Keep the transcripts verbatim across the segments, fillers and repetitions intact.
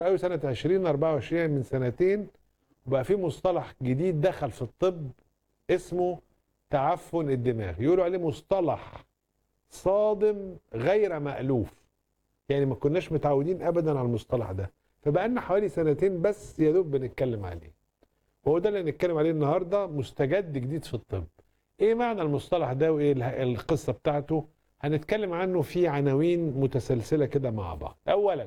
قوي سنة عشرين أربعة وعشرين من سنتين، وبقى في مصطلح جديد دخل في الطب اسمه تعفن الدماغ. يقولوا عليه مصطلح صادم غير مألوف، يعني ما كناش متعودين ابدا على المصطلح ده، فبقى لنا حوالي سنتين بس يا دوب بنتكلم عليه. وهو ده اللي هنتكلم عليه النهارده، مستجد جديد في الطب. ايه معنى المصطلح ده وايه اله- القصه بتاعته؟ هنتكلم عنه في عناوين متسلسله كده مع بعض. اولا،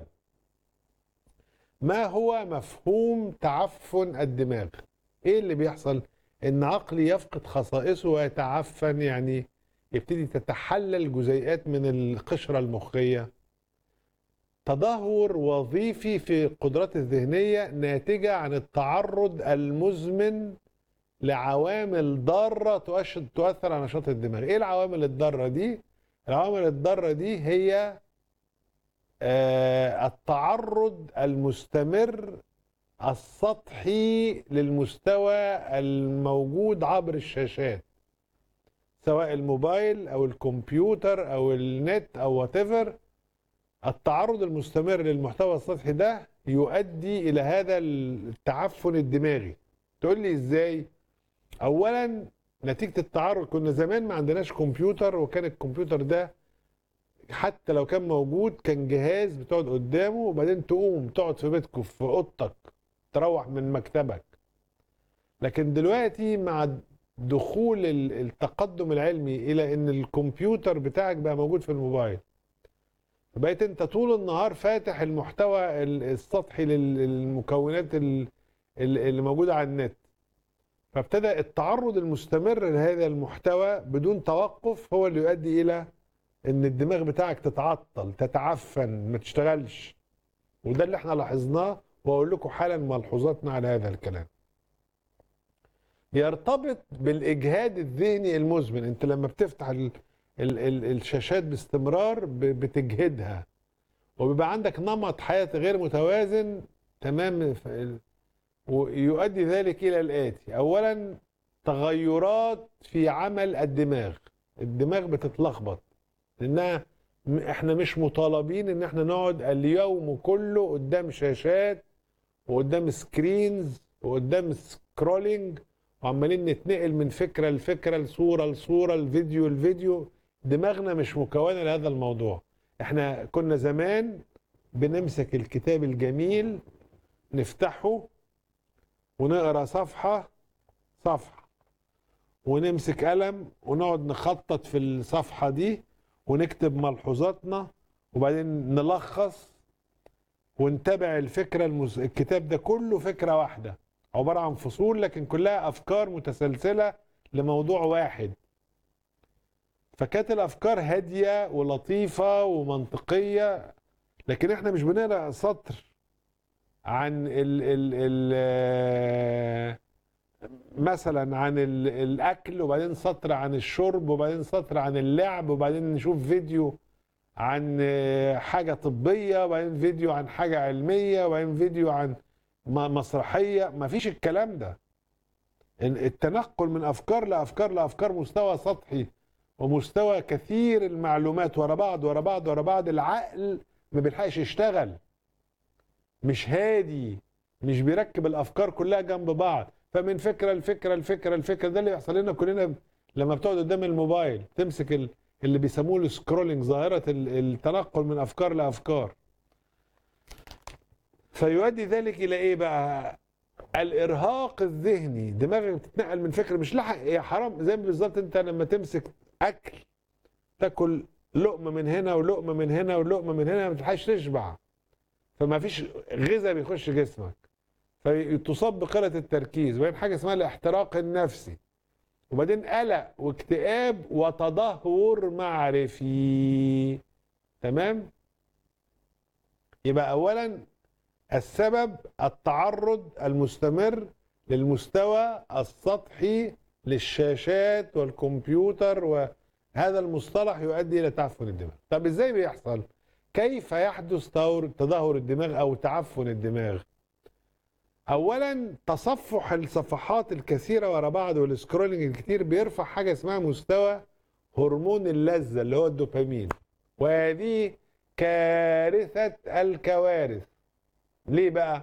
ما هو مفهوم تعفن الدماغ؟ ايه اللي بيحصل؟ ان عقلي يفقد خصائصه ويتعفن، يعني يبتدي تتحلل جزيئات من القشره المخيه. تدهور وظيفي في القدرات الذهنيه ناتجه عن التعرض المزمن لعوامل ضاره تؤشر تؤثر على نشاط الدماغ. ايه العوامل الضاره دي؟ العوامل الضاره دي هي آه، التعرض المستمر السطحي للمستوى الموجود عبر الشاشات، سواء الموبايل او الكمبيوتر او النت او وات ايفر. التعرض المستمر للمحتوى السطحي ده يؤدي الى هذا التعفن الدماغي. تقول لي ازاي؟ اولا، نتيجة التعرض، كنا زمان ما عندناش كمبيوتر، وكان الكمبيوتر ده حتى لو كان موجود كان جهاز بتقعد قدامه وبعدين تقوم تقعد في بيتكم في اوضتك، تروح من مكتبك. لكن دلوقتي مع دخول ال- التقدم العلمي الى ان الكمبيوتر بتاعك بقى موجود في الموبايل، بقيت انت طول النهار فاتح المحتوى ال- السطحي لل- للمكونات ال- ال- اللي موجودة على النت. فابتدى التعرض المستمر لهذا المحتوى بدون توقف هو اللي يؤدي الى ان الدماغ بتاعك تتعطل، تتعفن، ما تشتغلش. وده اللي احنا لاحظناه، واقول لكم حالا ملحوظاتنا على هذا الكلام. يرتبط بالاجهاد الذهني المزمن. انت لما بتفتح ال ال ال الشاشات باستمرار ب- بتجهدها، وبيبقى عندك نمط حياة غير متوازن تمام. ف- ويؤدي ذلك الى الاتي: اولا، تغيرات في عمل الدماغ. الدماغ بتتلخبط لانها م- احنا مش مطالبين ان احنا نقعد اليوم كله قدام شاشات وقدام سكرينز وقدام سكرولينج، وعمالين نتنقل من فكره لفكره، لصوره لصوره، لفيديو لفيديو. دماغنا مش مكونه لهذا الموضوع. احنا كنا زمان بنمسك الكتاب الجميل، نفتحه ونقرا صفحه صفحه، ونمسك قلم ونقعد نخطط في الصفحة دي ونكتب ملحوظاتنا، وبعدين نلخص ونتابع الفكرة. المز... الكتاب ده كله فكرة واحدة، عبارة عن فصول لكن كلها أفكار متسلسلة لموضوع واحد. فكانت الأفكار هادية ولطيفة ومنطقية، لكن احنا مش بنقرأ سطر عن ال ال ال مثلا عن ال- الاكل، وبعدين سطر عن الشرب، وبعدين سطر عن اللعب، وبعدين نشوف فيديو عن آه، حاجة طبية، وبعدين فيديو عن حاجة علمية، وبعدين فيديو عن م- مسرحية. ما فيش الكلام ده. التنقل من افكار لافكار لافكار، مستوى سطحي ومستوى كثير المعلومات ورا بعض ورا بعض ورا بعض. العقل ما بيلحقش يشتغل، مش هادي، مش بيركب الافكار كلها جنب بعض. فمن فكره لفكره لفكره لفكره، ده اللي بيحصل لنا كلنا لما بتقعد قدام الموبايل تمسك ال- اللي بيسموه السكرولينج، ظاهره ال- التنقل من افكار لافكار. فيؤدي ذلك الى ايه بقى؟ الارهاق الذهني. دماغك بتتنقل من فكره مش لاحق. يا حرام، زي بالظبط انت لما تمسك اكل، تاكل لقمه من هنا ولقمه من هنا ولقمه من هنا، ما تلحقش تشبع، فما فيش غذاء بيخش جسمك، فتصاب بقلة التركيز، وبعدين حاجة اسمها الاحتراق النفسي، وبعدين قلق واكتئاب وتدهور معرفي. تمام؟ يبقى أولا، السبب التعرض المستمر للمستوى السطحي للشاشات والكمبيوتر، وهذا المصطلح يؤدي إلى تعفن الدماغ. طب إزاي بيحصل؟ كيف يحدث تدهور الدماغ أو تعفن الدماغ؟ اولا، تصفح الصفحات الكثيره ورا بعض والسكرولنج الكتير بيرفع حاجه اسمها مستوى هرمون اللذه اللي هو الدوبامين، وهذه كارثه الكوارث. ليه بقى؟